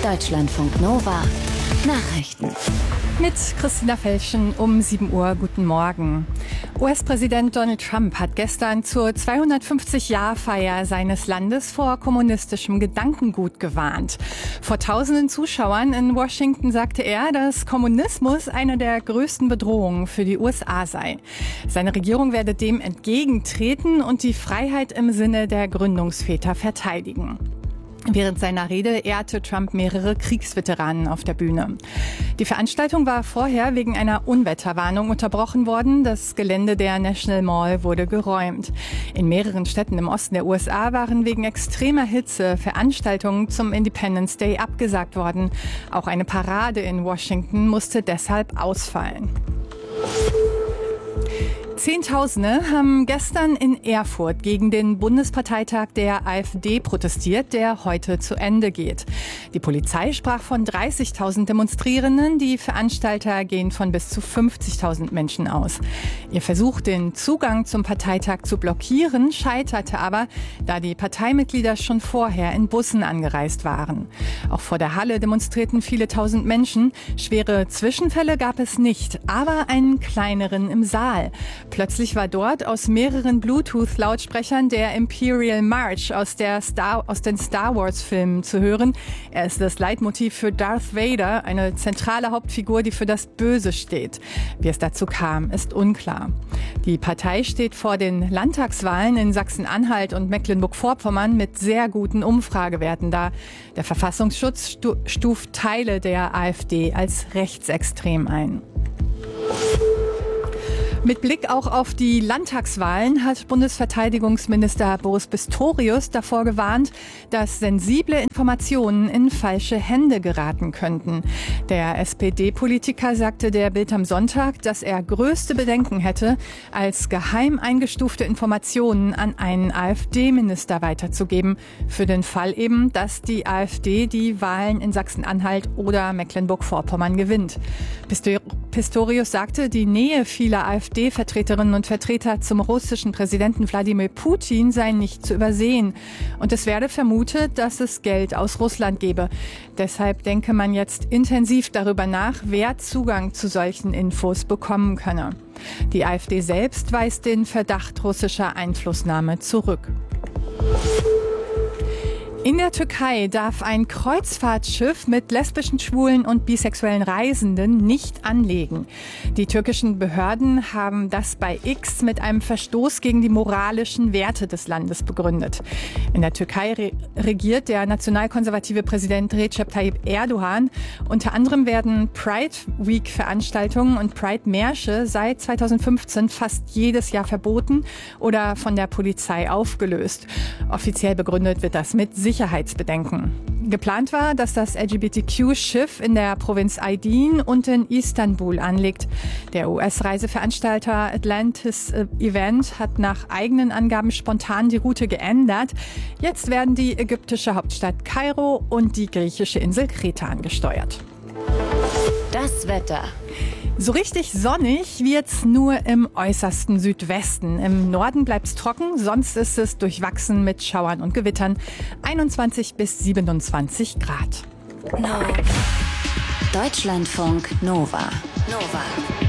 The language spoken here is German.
Deutschlandfunk Nova Nachrichten. Mit Christina Felschen um 7 Uhr. Guten Morgen. US-Präsident Donald Trump hat gestern zur 250-Jahr-Feier seines Landes vor kommunistischem Gedankengut gewarnt. Vor tausenden Zuschauern in Washington sagte er, dass Kommunismus eine der größten Bedrohungen für die USA sei. Seine Regierung werde dem entgegentreten und die Freiheit im Sinne der Gründungsväter verteidigen. Während seiner Rede ehrte Trump mehrere Kriegsveteranen auf der Bühne. Die Veranstaltung war vorher wegen einer Unwetterwarnung unterbrochen worden. Das Gelände der National Mall wurde geräumt. In mehreren Städten im Osten der USA waren wegen extremer Hitze Veranstaltungen zum Independence Day abgesagt worden. Auch eine Parade in Washington musste deshalb ausfallen. Zehntausende haben gestern in Erfurt gegen den Bundesparteitag der AfD protestiert, der heute zu Ende geht. Die Polizei sprach von 30.000 Demonstrierenden, die Veranstalter gehen von bis zu 50.000 Menschen aus. Ihr Versuch, den Zugang zum Parteitag zu blockieren, scheiterte aber, da die Parteimitglieder schon vorher in Bussen angereist waren. Auch vor der Halle demonstrierten viele tausend Menschen. Schwere Zwischenfälle gab es nicht, aber einen kleineren im Saal. Plötzlich war dort aus mehreren Bluetooth-Lautsprechern der Imperial March aus den Star Wars-Filmen zu hören. Er ist das Leitmotiv für Darth Vader, eine zentrale Hauptfigur, die für das Böse steht. Wie es dazu kam, ist unklar. Die Partei steht vor den Landtagswahlen in Sachsen-Anhalt und Mecklenburg-Vorpommern mit sehr guten Umfragewerten da. Der Verfassungsschutz stuft Teile der AfD als rechtsextrem ein. Mit Blick auch auf die Landtagswahlen hat Bundesverteidigungsminister Boris Pistorius davor gewarnt, dass sensible Informationen in falsche Hände geraten könnten. Der SPD-Politiker sagte der Bild am Sonntag, dass er größte Bedenken hätte, als geheim eingestufte Informationen an einen AfD-Minister weiterzugeben, für den Fall eben, dass die AfD die Wahlen in Sachsen-Anhalt oder Mecklenburg-Vorpommern gewinnt. Pistorius sagte, die Nähe vieler AfD-Vertreterinnen und Vertreter zum russischen Präsidenten Wladimir Putin sei nicht zu übersehen. Und es werde vermutet, dass es Geld aus Russland gebe. Deshalb denke man jetzt intensiv darüber nach, wer Zugang zu solchen Infos bekommen könne. Die AfD selbst weist den Verdacht russischer Einflussnahme zurück. In der Türkei darf ein Kreuzfahrtschiff mit lesbischen, schwulen und bisexuellen Reisenden nicht anlegen. Die türkischen Behörden haben das bei X mit einem Verstoß gegen die moralischen Werte des Landes begründet. In der Türkei regiert der nationalkonservative Präsident Recep Tayyip Erdogan. Unter anderem werden Pride Week Veranstaltungen und Pride Märsche seit 2015 fast jedes Jahr verboten oder von der Polizei aufgelöst. Offiziell begründet wird das mit Sicherheitsbedenken. Geplant war, dass das LGBTQ-Schiff in der Provinz Aydin und in Istanbul anlegt. Der US-Reiseveranstalter Atlantis Event hat nach eigenen Angaben spontan die Route geändert. Jetzt werden die ägyptische Hauptstadt Kairo und die griechische Insel Kreta angesteuert. Das Wetter. So richtig sonnig wird's nur im äußersten Südwesten. Im Norden bleibt's trocken, sonst ist es durchwachsen mit Schauern und Gewittern. 21 bis 27 Grad. Deutschlandfunk Nova.